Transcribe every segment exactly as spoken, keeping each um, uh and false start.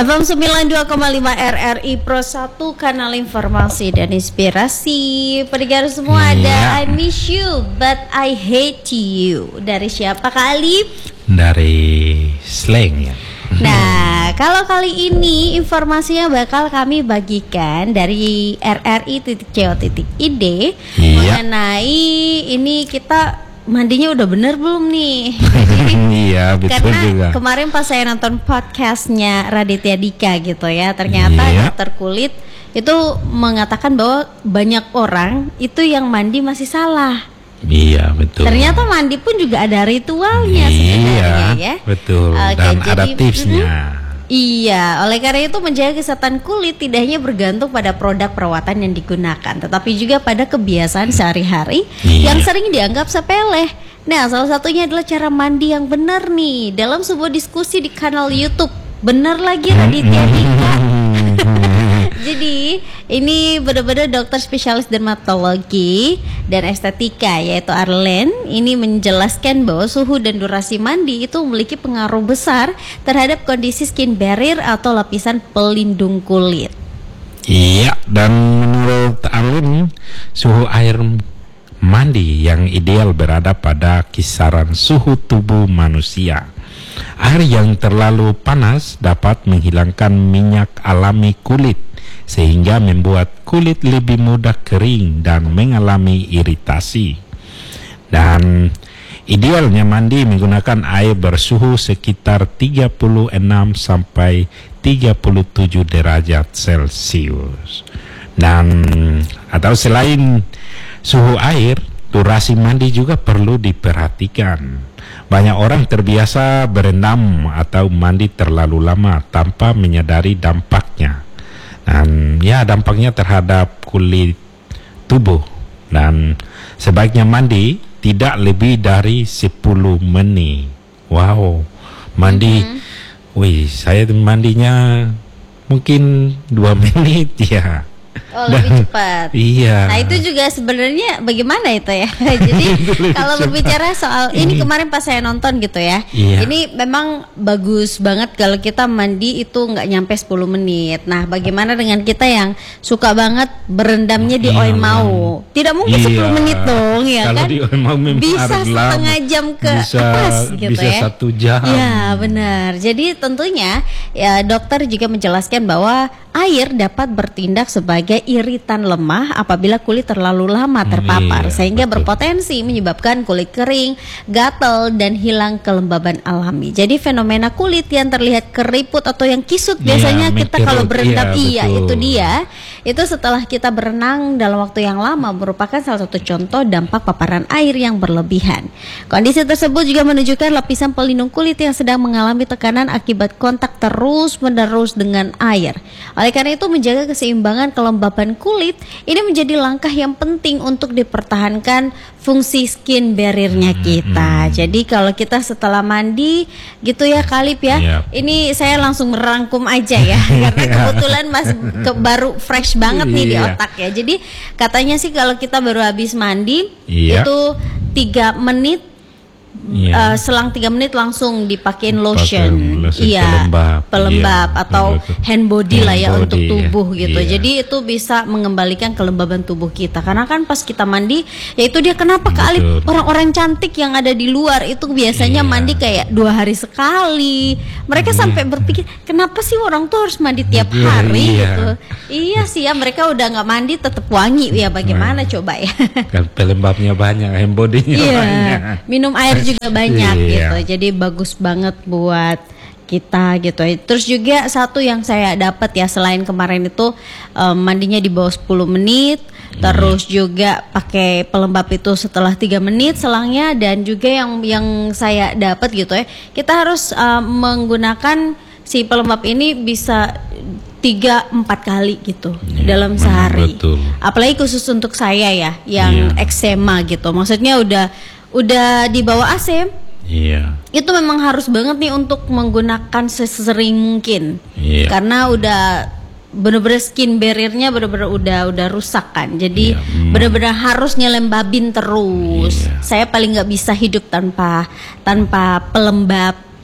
F M sembilan puluh dua koma lima R R I Pro satu, kanal informasi dan inspirasi. Pendengar semua, ada I miss you but I hate you. Dari siapa Kak Alif? Dari Slang ya. Nah, kalau kali ini informasinya bakal kami bagikan dari R R I titik co titik I D Iya. mengenai ini kita mandinya udah bener belum nih? Iya, betul Karena juga. kemarin pas saya nonton podcastnya Raditya Dika gitu ya, ternyata Iya. dokter kulit itu mengatakan bahwa banyak orang itu yang mandi masih salah. Iya, betul. Ternyata mandi pun juga ada ritualnya Iya, sebenarnya ya. betul. Oke, Dan jadi, ada tipsnya. mm-mm. Iya, oleh karena itu menjaga kesehatan kulit tidak hanya bergantung pada produk perawatan yang digunakan, tetapi juga pada kebiasaan sehari-hari Iya. yang sering dianggap sepele. Nah, salah satunya adalah cara mandi yang benar nih. Dalam sebuah diskusi di kanal YouTube, benar lagi Raditya Dika. Jadi ini benar-benar dokter spesialis dermatologi dan estetika yaitu Arlen ini menjelaskan bahwa suhu dan durasi mandi itu memiliki pengaruh besar terhadap kondisi skin barrier atau lapisan pelindung kulit. Iya, dan menurut Arlen, suhu air mandi yang ideal berada pada kisaran suhu tubuh manusia. Air yang terlalu panas dapat menghilangkan minyak alami kulit, sehingga membuat kulit lebih mudah kering dan mengalami iritasi. Dan idealnya mandi menggunakan air bersuhu sekitar tiga puluh enam sampai tiga puluh tujuh derajat Celcius. Dan atau selain suhu air, durasi mandi juga perlu diperhatikan. Banyak orang terbiasa berendam atau mandi terlalu lama tanpa menyadari dampaknya. Dan ya, dampaknya terhadap kulit tubuh. Dan sebaiknya mandi tidak lebih dari sepuluh menit. Wow, mandi. Mm-hmm. Wih, saya mandinya mungkin dua menit ya. Oh, lebih cepat. Iya. Nah, itu juga sebenarnya bagaimana itu ya. Jadi kalau berbicara soal ini kemarin pas saya nonton gitu ya. Iya. Ini memang bagus banget kalau kita mandi itu nggak nyampe sepuluh menit. Nah, bagaimana dengan kita yang suka banget berendamnya di Iya. Oimau? Tidak mungkin Iya. sepuluh menit dong ya. Kalau Kan di Oimau memang bisa harus setengah lama. jam ke bisa, atas gitu bisa ya. satu jam. Ya, benar. Jadi tentunya ya dokter juga menjelaskan bahwa air dapat bertindak sebagai iritan lemah apabila kulit terlalu lama terpapar, Iya, sehingga betul. berpotensi menyebabkan kulit kering, gatal, dan hilang kelembaban alami. Jadi fenomena kulit yang terlihat keriput atau yang kisut Iya, biasanya kita mengkerut, kalau berendam, iya, iya, betul. itu dia. Itu setelah kita berenang dalam waktu yang lama merupakan salah satu contoh dampak paparan air yang berlebihan. Kondisi tersebut juga menunjukkan lapisan pelindung kulit yang sedang mengalami tekanan akibat kontak terus-menerus dengan air. Oleh karena itu menjaga keseimbangan kelembaban kulit ini menjadi langkah yang penting untuk dipertahankan fungsi skin barrier-nya kita. Hmm. Jadi kalau kita setelah mandi gitu ya Kalip ya, Yep. ini saya langsung merangkum aja ya karena kebetulan masih ke, baru fresh banget nih di Iya. otak ya. Jadi katanya sih kalau kita baru habis mandi Iya. itu tiga menit. Iya. Uh, selang tiga menit langsung dipakein lotion, Pakai lotion iya, pelembab, pelembab iya, atau betul. hand body Hand lah ya body, untuk tubuh iya. gitu. Iya. Jadi itu bisa mengembalikan kelembaban tubuh kita. Karena kan pas kita mandi, ya itu dia kenapa Kak Alif, Betul. orang-orang cantik yang ada di luar itu biasanya Iya. mandi kayak dua hari sekali. Mereka Iya. sampai berpikir kenapa sih orang tuh harus mandi tiap Iya, hari iya. gitu. Iya sih ya, mereka udah nggak mandi tetap wangi ya. Bagaimana coba ya? Kan pelembabnya banyak, hand body-nya Iya, banyak. minum air juga banyak Iya. gitu. Jadi bagus banget buat kita gitu. Terus juga satu yang saya dapat ya selain kemarin itu um, mandinya di bawah sepuluh menit, terus juga pakai pelembab itu setelah tiga menit selangnya, dan juga yang yang saya dapat gitu ya, kita harus um, menggunakan si pelembab ini bisa tiga empat kali gitu Iya, dalam memang sehari. betul. Apalagi khusus untuk saya ya yang Iya. eksema gitu. Maksudnya udah udah di bawah A C. Iya. Itu memang harus banget nih untuk menggunakan sesering mungkin. Iya. Karena udah bener-bener skin barrier-nya bener-bener udah udah rusak kan. Jadi Iya, memang. bener-bener harus nyelembabin terus. Iya. Saya paling nggak bisa hidup tanpa tanpa pelembab,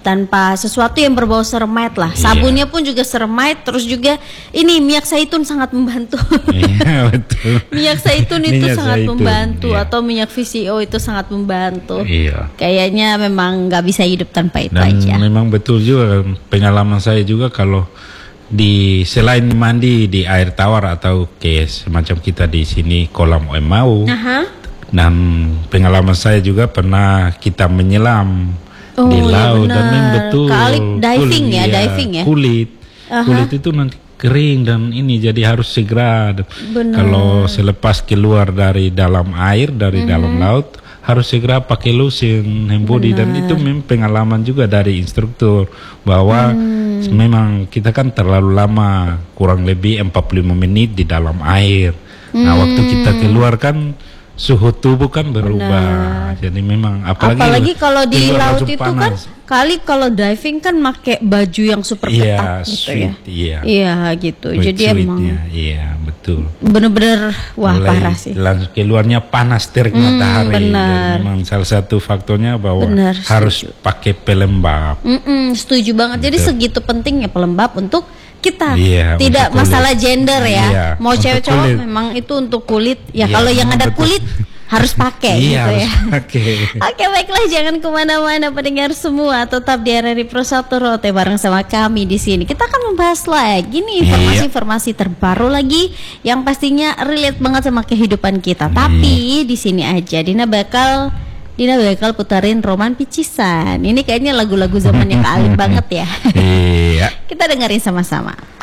tanpa sesuatu yang berbau seremait lah. Iya. Sabunnya pun juga seremait, terus juga ini minyak zaitun sangat membantu. Iya, betul. Minyak zaitun itu Minyak sangat zaitun, membantu, iya. atau minyak V C O itu sangat membantu. Iya. Kayaknya memang nggak bisa hidup tanpa itu Dan aja. memang betul juga pengalaman saya juga kalau di selain mandi di air tawar atau kayak semacam kita di sini kolam Emau, Aha. dan pengalaman saya juga pernah kita menyelam Oh, di iya laut dan benar. memang betul Kali diving kulit, ya, diving ya? kulit Aha. kulit itu nanti kering dan ini jadi harus segera Benar. kalau selepas keluar dari dalam air dari dalam laut harus segera pakai lotion hand body. Dan itu memang pengalaman juga dari instruktur bahwa Hmm. memang kita kan terlalu lama, kurang lebih empat puluh lima menit di dalam air. Nah, waktu kita keluar kan suhu tubuh kan berubah. Jadi memang apalagi, Apalagi kalau di keluar laut langsung itu kan panas. kali kalau diving kan make baju yang super Iya, ketat gitu ya. sweet, iya. Iya gitu. With Jadi emang sweetnya, iya betul. bener-bener wah Mulai parah sih. langsung keluarnya panas terik Hmm, matahari. benar. Jadi memang salah satu faktornya bahwa Benar, harus pakai pelembab. Mm-mm, setuju banget. Jadi Betul. segitu pentingnya pelembab untuk kita. Iya, Tidak untuk kulit. masalah gender ya. Iya, Mau untuk cewek cowok kulit. memang itu untuk kulit. Ya Iya, kalau yang memang ada betul. kulit harus pakai Iya, gitu harus ya. pakai. Oke baiklah, jangan kemana-mana pendengar semua, tetap di R R I Pro satu Rote bareng sama kami di sini. Kita akan membahas lagi nih informasi-informasi terbaru lagi yang pastinya relate banget sama kehidupan kita. Tapi di sini aja Dina bakal Dina bakal putarin Roman Picisan. Ini kayaknya lagu-lagu zamannya Kak Alin banget ya. Iya. Kita dengerin sama-sama.